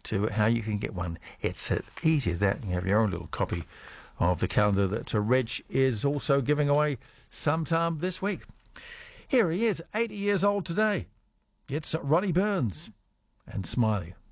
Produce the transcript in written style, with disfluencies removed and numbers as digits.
to how you can get one. It's easy as that. You have your own little copy of the calendar that Reg is also giving away sometime this week. Here he is, 80 years old today. It's Ronnie Burns and Smiley.